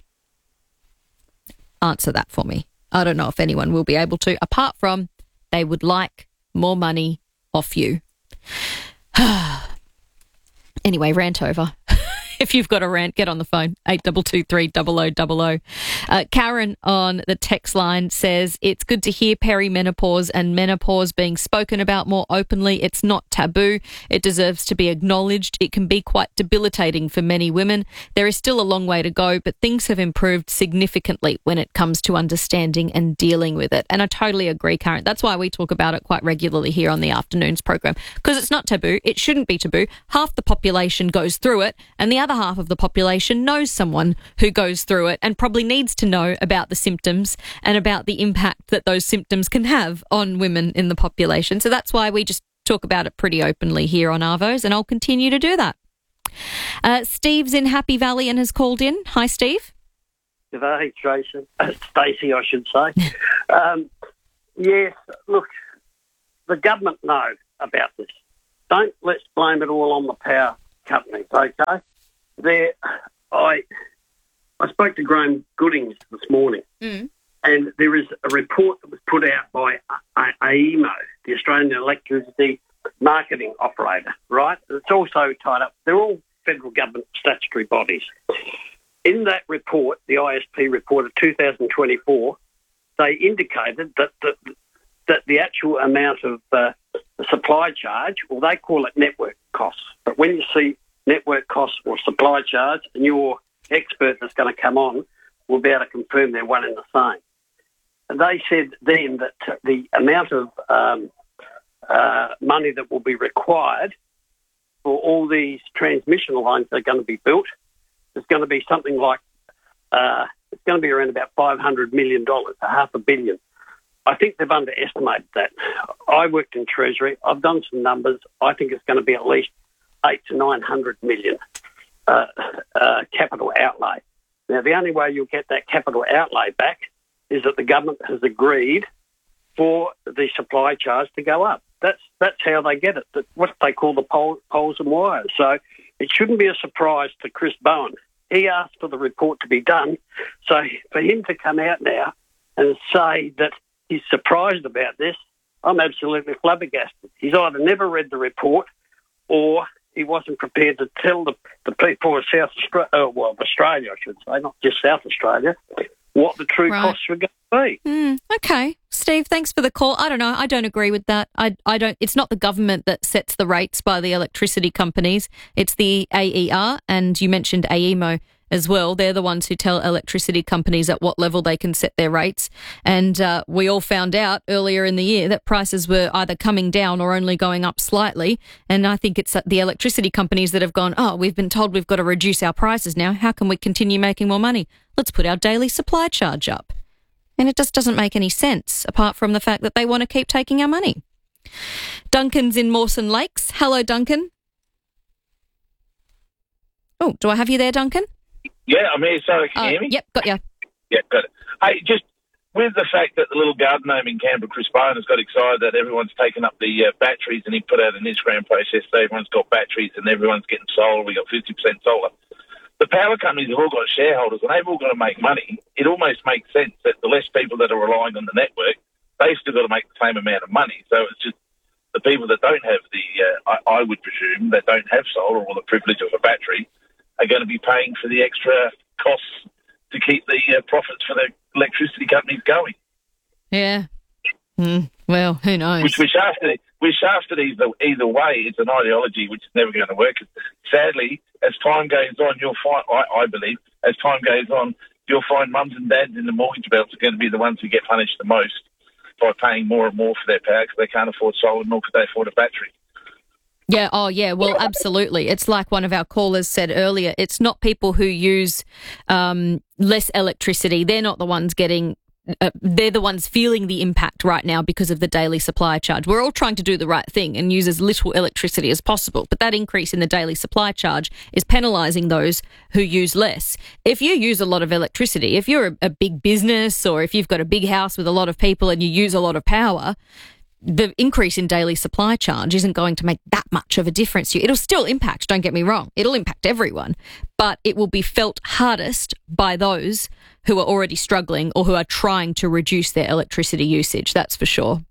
Answer that for me. I don't know if anyone will be able to, apart from they would like more money off you. Anyway, rant over. If you've got a rant, get on the phone, eight two two three, zero zero zero zero. Uh, Karen on the text line says, it's good to hear perimenopause and menopause being spoken about more openly. It's not taboo. It deserves to be acknowledged. It can be quite debilitating for many women. There is still a long way to go, but things have improved significantly when it comes to understanding and dealing with it. And I totally agree, Karen. That's why we talk about it quite regularly here on the afternoons program, because it's not taboo. It shouldn't be taboo. Half the population goes through it, and the other half of the population knows someone who goes through it and probably needs to know about the symptoms and about the impact that those symptoms can have on women in the population. So that's why we just talk about it pretty openly here on Arvos, and I'll continue to do that. Uh, Steve's in Happy Valley and has called in. Hi, Steve. Hey, Tracy. Uh, Stacey, I should say. um, yes, look, the government know about this. Don't let's blame it all on the power companies, okay? There, I I spoke to Graham Goodings this morning, mm. and there is a report that was put out by A E M O, the Australian Electricity Marketing Operator, right? It's also tied up. They're all federal government statutory bodies. In that report, the I S P report of two thousand twenty-four, they indicated that the, that the actual amount of uh, the supply charge, well, they call it network costs. But when you see network costs or supply charge, and your expert that's going to come on will be able to confirm they're one and the same. And they said then that the amount of um, uh, money that will be required for all these transmission lines that are going to be built is going to be something like, uh, it's going to be around about five hundred million dollars, a half a billion. I think they've underestimated that. I worked in Treasury. I've done some numbers. I think it's going to be at least eight to nine hundred million uh, uh, capital outlay. Now, the only way you'll get that capital outlay back is that the government has agreed for the supply charge to go up. That's that's how they get it. That what they call the pole, poles and wires. So it shouldn't be a surprise to Chris Bowen. He asked for the report to be done. So for him to come out now and say that he's surprised about this, I'm absolutely flabbergasted. He's either never read the report or he wasn't prepared to tell the, the people of South Australia, uh, well, Australia, I should say, not just South Australia, what the true Right. costs were going to be. Mm, okay. Steve, thanks for the call. I don't know. I don't agree with that. I, I don't. It's not the government that sets the rates by the electricity companies. It's the A E R, and you mentioned A E M O as well. They're the ones who tell electricity companies at what level they can set their rates. And uh, we all found out earlier in the year that prices were either coming down or only going up slightly. And I think it's the electricity companies that have gone, oh, we've been told we've got to reduce our prices now. How can we continue making more money? Let's put our daily supply charge up. And it just doesn't make any sense, apart from the fact that they want to keep taking our money. Duncan's in Mawson Lakes. Hello, Duncan. Oh, do I have you there, Duncan? Yeah, I'm here. Sorry, can you Oh, hear me? Yep, got you. Yeah, got it. Hey, just with the fact that the little garden home in Canberra, Chris Bowen, has got excited that everyone's taken up the uh, batteries, and he put out an Instagram post yesterday, everyone's got batteries and everyone's getting solar. We got fifty percent solar. The power companies have all got shareholders, and they've all got to make money. It almost makes sense that the less people that are relying on the network, they've still got to make the same amount of money. So it's just the people that don't have the, uh, I, I would presume, that don't have solar or the privilege of a battery, are going to be paying for the extra costs to keep the uh, profits for the electricity companies going. Yeah. Mm, well, who knows? Which we're shafted, we're shafted either, either way. It's an ideology which is never going to work. Sadly, as time goes on, you'll find, I, I believe, as time goes on, you'll find mums and dads in the mortgage belts are going to be the ones who get punished the most by paying more and more for their power because they can't afford solar, nor could they afford a battery. Yeah, oh yeah, well, absolutely. It's like one of our callers said earlier, it's not people who use um, less electricity. They're not the ones getting, uh, they're the ones feeling the impact right now because of the daily supply charge. We're all trying to do the right thing and use as little electricity as possible, but that increase in the daily supply charge is penalising those who use less. If you use a lot of electricity, if you're a, a big business or if you've got a big house with a lot of people and you use a lot of power, the increase in daily supply charge isn't going to make that much of a difference to you. It'll still impact, don't get me wrong. It'll impact everyone, but it will be felt hardest by those who are already struggling or who are trying to reduce their electricity usage, that's for sure.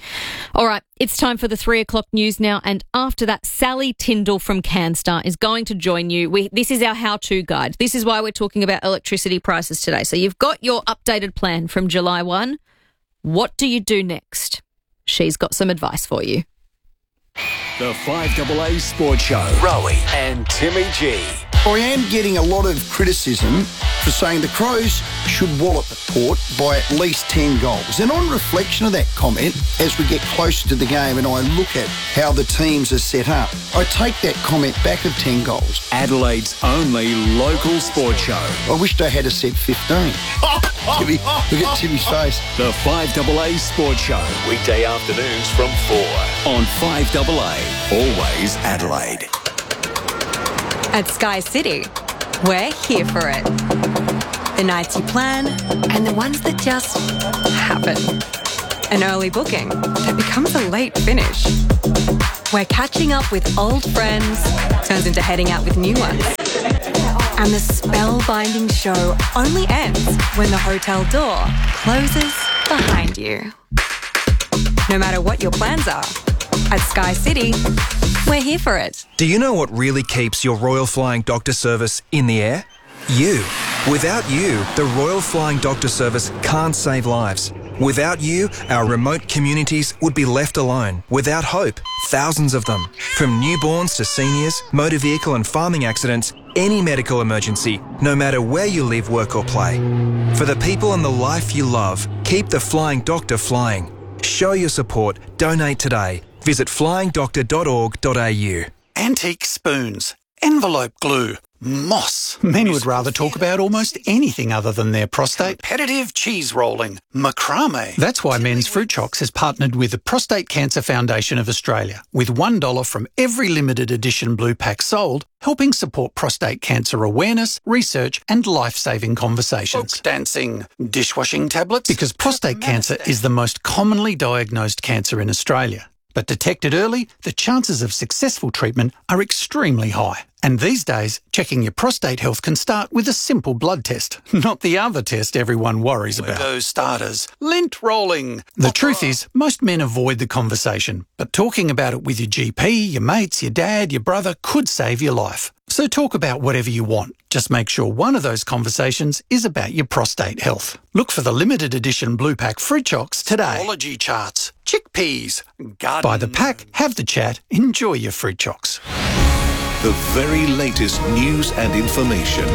All right, it's time for the three o'clock news now. And after that, Sally Tyndall from CanStar is going to join you. We, this is our how-to guide. This is why we're talking about electricity prices today. So you've got your updated plan from July first. What do you do next? She's got some advice for you. The five A A Sports Show. Rowie and Timmy G. I am getting a lot of criticism for saying the Crows should wallop the Port by at least ten goals. And on reflection of that comment, as we get closer to the game and I look at how the teams are set up, I take that comment back of ten goals. Adelaide's only local sports show. I wished I had a said fifteen. Timmy, look at Timmy's face. The five A A Sports Show. Weekday afternoons from four on five A A. Always Adelaide. At Sky City, we're here for it. The nights you plan and the ones that just happen. An early booking that becomes a late finish. Where catching up with old friends turns into heading out with new ones. And the spellbinding show only ends when the hotel door closes behind you. No matter what your plans are, at Sky City, we're here for it. Do you know what really keeps your Royal Flying Doctor Service in the air? You. Without you, the Royal Flying Doctor Service can't save lives. Without you, our remote communities would be left alone, without hope. Thousands of them. From newborns to seniors, motor vehicle and farming accidents, any medical emergency, no matter where you live, work or play. For the people and the life you love, keep the Flying Doctor flying. Show your support. Donate today. Visit flying doctor dot org dot a u. Antique spoons, envelope glue, moss. Men would rather talk about almost anything other than their prostate. Competitive cheese rolling, macrame. That's why Men's Fruit Chocks has partnered with the Prostate Cancer Foundation of Australia, with one dollar from every limited edition blue pack sold, helping support prostate cancer awareness, research and life-saving conversations. Folk dancing, dishwashing tablets. Because prostate cancer is the most commonly diagnosed cancer in Australia. But detected early, the chances of successful treatment are extremely high. And these days, checking your prostate health can start with a simple blood test, not the other test everyone worries about. Those starters, lint rolling. The truth is, most men avoid the conversation, but talking about it with your G P, your mates, your dad, your brother could save your life. So talk about whatever you want. Just make sure one of those conversations is about your prostate health. Look for the limited edition Blue Pack Fruit Chocks today. Biology charts, chickpeas, garden. Buy the pack, have the chat, enjoy your Fruit Chocks. The very latest news and information.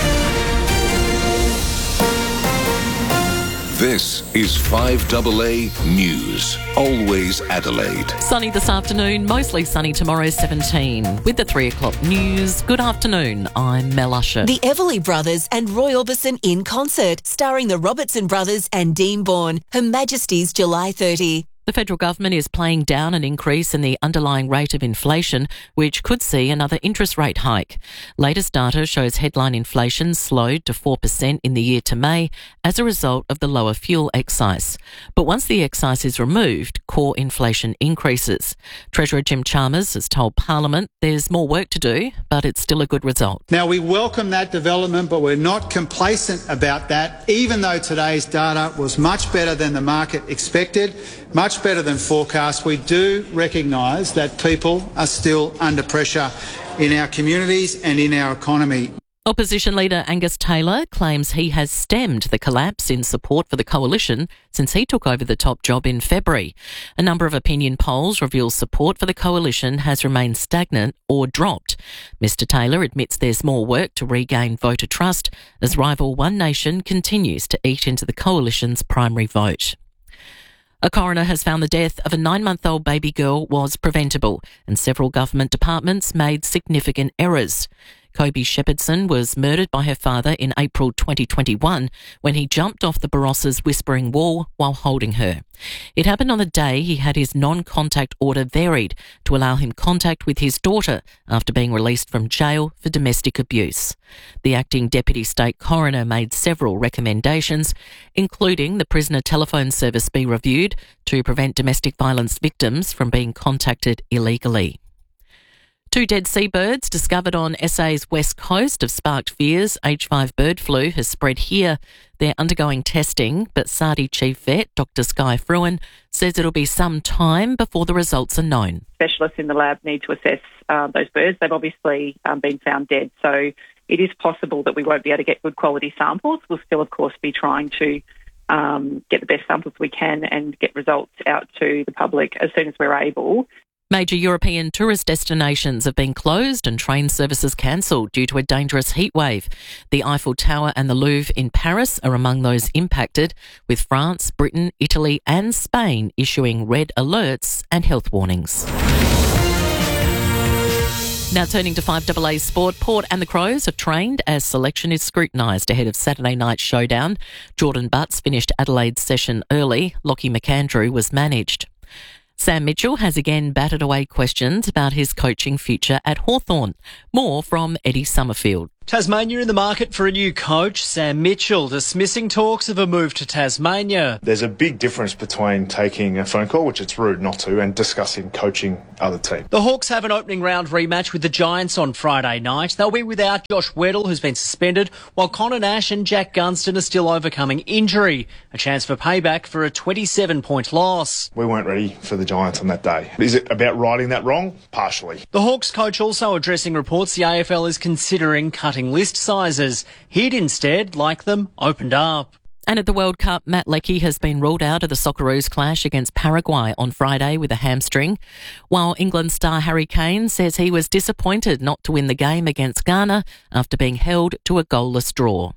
This is five A A News. Always Adelaide. Sunny this afternoon, mostly sunny tomorrow, seventeen. With the three o'clock news, good afternoon, I'm Mel Usher. The Everly Brothers and Roy Orbison in concert, starring the Robertson Brothers and Dean Bourne. Her Majesty's July thirtieth. The federal government is playing down an increase in the underlying rate of inflation, which could see another interest rate hike. Latest data shows headline inflation slowed to four percent in the year to May as a result of the lower fuel excise. But once the excise is removed, core inflation increases. Treasurer Jim Chalmers has told Parliament there's more work to do, but it's still a good result. Now, we welcome that development, but we're not complacent about that, even though today's data was much better than the market expected, much better than forecast. We do recognise that people are still under pressure in our communities and in our economy. Opposition leader Angus Taylor claims he has stemmed the collapse in support for the coalition since he took over the top job in February. A number of opinion polls reveal support for the coalition has remained stagnant or dropped. Mister Taylor admits there's more work to regain voter trust as rival One Nation continues to eat into the coalition's primary vote. A coroner has found the death of a nine-month-old baby girl was preventable and several government departments made significant errors. Kobe Shepherdson was murdered by her father in April twenty twenty-one when he jumped off the Barossa's Whispering Wall while holding her. It happened on the day he had his non-contact order varied to allow him contact with his daughter after being released from jail for domestic abuse. The acting deputy state coroner made several recommendations, including the prisoner telephone service be reviewed to prevent domestic violence victims from being contacted illegally. Two dead seabirds discovered on S A's west coast have sparked fears H five bird flu has spread here. They're undergoing testing, but Sardie Chief Vet, Doctor Skye Fruin, says it'll be some time before the results are known. Specialists in the lab need to assess uh, those birds. They've obviously um, been found dead, so it is possible that we won't be able to get good quality samples. We'll still, of course, be trying to um, get the best samples we can and get results out to the public as soon as we're able. Major European tourist destinations have been closed and train services cancelled due to a dangerous heatwave. The Eiffel Tower and the Louvre in Paris are among those impacted, with France, Britain, Italy and Spain issuing red alerts and health warnings. Now turning to five A A sport, Port and the Crows have trained as selection is scrutinised ahead of Saturday night's showdown. Jordan Butts finished Adelaide's session early. Lockie McAndrew was managed. Sam Mitchell has again batted away questions about his coaching future at Hawthorn. More from Eddie Summerfield. Tasmania in the market for a new coach, Sam Mitchell, dismissing talks of a move to Tasmania. There's a big difference between taking a phone call, which it's rude not to, and discussing coaching other teams. The Hawks have an opening round rematch with the Giants on Friday night. They'll be without Josh Weddle, who's been suspended, while Connor Nash and Jack Gunston are still overcoming injury. A chance for payback for a twenty-seven point loss. We weren't ready for the Giants on that day. Is it about righting that wrong? Partially. The Hawks coach also addressing reports the A F L is considering cutting list sizes. He'd instead like them opened up. And at the World Cup, Matt Leckie has been ruled out of the Socceroos clash against Paraguay on Friday with a hamstring, while England star Harry Kane says he was disappointed not to win the game against Ghana after being held to a goalless draw.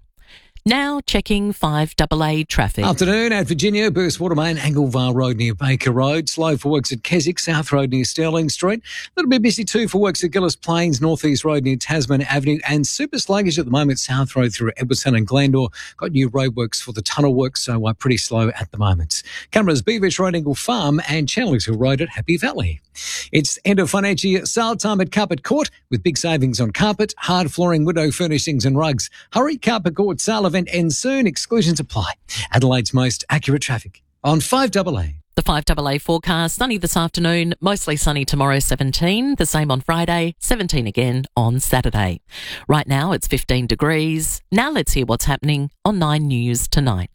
Now checking five A A traffic. Afternoon at Virginia, Burst Watermain, Anglevale Road near Baker Road. Slow for works at Keswick, South Road near Sterling Street. A little bit busy too for works at Gillis Plains, North East Road near Tasman Avenue. And super sluggish at the moment, South Road through Edwardstown and Glandore. Got new roadworks for the tunnel work, so uh, pretty slow at the moment. Cameras, Beavish Road, Engle Farm and Chandler's Hill Road at Happy Valley. It's end of financial year sale time at Carpet Court with big savings on carpet, hard flooring, window furnishings and rugs. Hurry, Carpet Court sale event ends soon. Exclusions apply. Adelaide's most accurate traffic on five A A. The five A A forecast, sunny this afternoon, mostly sunny tomorrow, seventeen. The same on Friday, seventeen again on Saturday. Right now it's fifteen degrees. Now let's hear what's happening on Nine News tonight.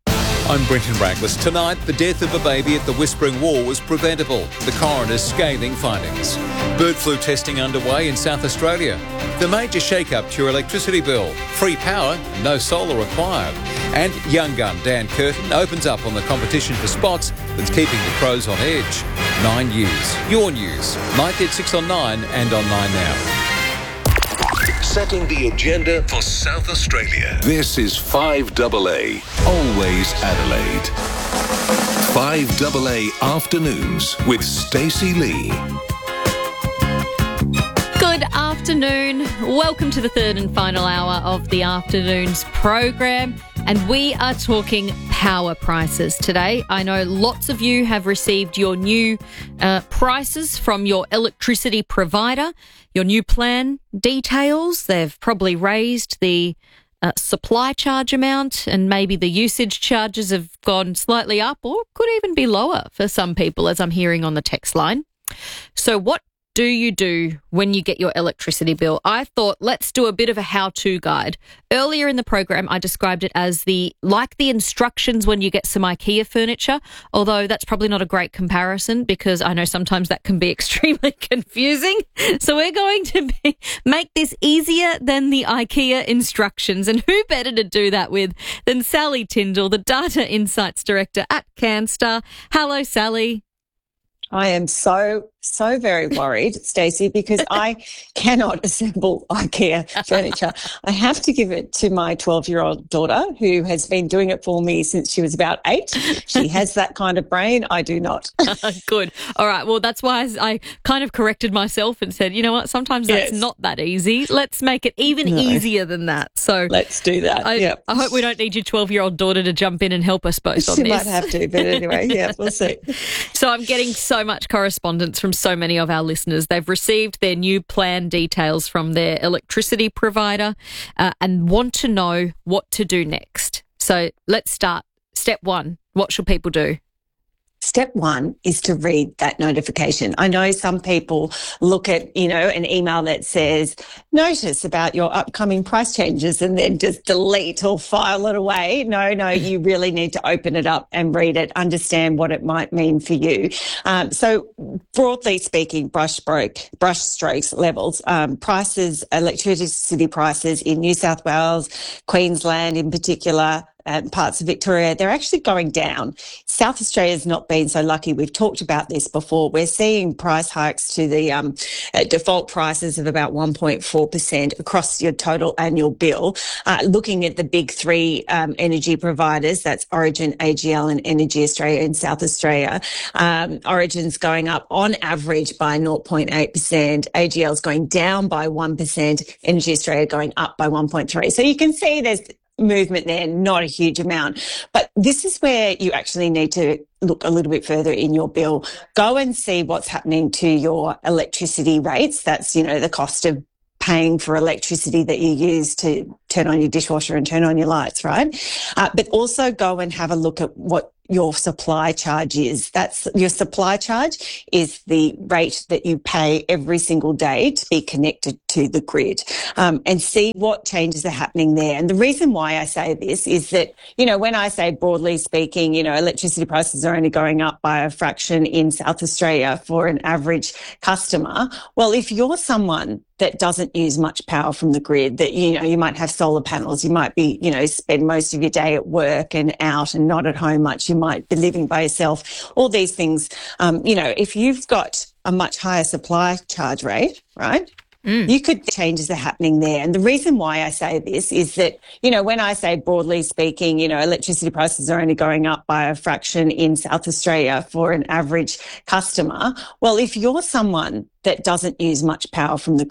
I'm Brenton Braglis. Tonight, the death of a baby at the Whispering Wall was preventable. The coroner's scathing findings. Bird flu testing underway in South Australia. The major shake-up to your electricity bill. Free power, no solar required. And Young Gun Dan Curtin opens up on the competition for spots that's keeping the Crows on edge. Nine News. Your news. ninety at six on Nine and on Nine Now. Setting the agenda for South Australia. This is five A A. Always Adelaide. five A A Afternoons with Stacey Lee. Good afternoon. Welcome to the third and final hour of the afternoon's program. And we are talking power prices today. I know lots of you have received your new uh, prices from your electricity provider, your new plan details. They've probably raised the uh, supply charge amount, and maybe the usage charges have gone slightly up or could even be lower for some people, as I'm hearing on the text line. So what do you do when you get your electricity bill? I thought let's do a bit of a how-to guide. Earlier in the program, I described it as the like the instructions when you get some IKEA furniture, although that's probably not a great comparison because I know sometimes that can be extremely confusing. So we're going to be, make this easier than the IKEA instructions. And who better to do that with than Sally Tyndall, the Data Insights Director at Canstar. Hello, Sally. I am so, so very worried, Stacey, because I cannot assemble IKEA furniture. I have to give it to my twelve-year-old daughter, who has been doing it for me since she was about eight. She has that kind of brain. I do not. Good. All right. Well, that's why I kind of corrected myself and said, you know what, sometimes that's Yes. not that easy. Let's make it even No. easier than that. So Let's do that. I, Yep. I hope we don't need your twelve-year-old daughter to jump in and help us both on She this. might have to, but anyway, yeah, we'll see. So I'm getting so much correspondence from so many of our listeners. They've received their new plan details from their electricity provider uh, and want to know what to do next. So let's start. Step one, what should people do? Step one is to read that notification. I know some people look at, you know, an email that says, notice about your upcoming price changes, and then just delete or file it away. No, no, you really need to open it up and read it, understand what it might mean for you. Um, so broadly speaking, brush stroke, brush strokes levels, um, prices, electricity prices in New South Wales, Queensland in particular, and parts of Victoria, they're actually going down. South Australia's not been so lucky. We've talked about this before. We're seeing price hikes to the um, uh, default prices of about one point four percent across your total annual bill. Uh, looking at the big three um, energy providers, that's Origin, A G L and Energy Australia in South Australia. Um, Origin's going up on average by zero point eight percent. A G L's going down by one percent. Energy Australia going up by one point three percent. So you can see there's movement there, not a huge amount. But this is where you actually need to look a little bit further in your bill. Go and see what's happening to your electricity rates. That's, you know, the cost of paying for electricity that you use to turn on your dishwasher and turn on your lights, right? Uh, but also go and have a look at what your supply charge is. That's your supply charge is the rate that you pay every single day to be connected to the grid, um, and see what changes are happening there. And the reason why I say this is that, you know, when I say broadly speaking, you know, electricity prices are only going up by a fraction in South Australia for an average customer. Well, if you're someone that doesn't use much power from the grid, that, you know, you might have solar panels, you might be, you know, spend most of your day at work and out and not at home much, you might be living by yourself, all these things. Um, you know, if you've got a much higher supply charge rate, right, Mm. you could changes are happening there. And the reason why I say this is that, you know, when I say broadly speaking, you know, electricity prices are only going up by a fraction in South Australia for an average customer. Well, if you're someone that doesn't use much power from the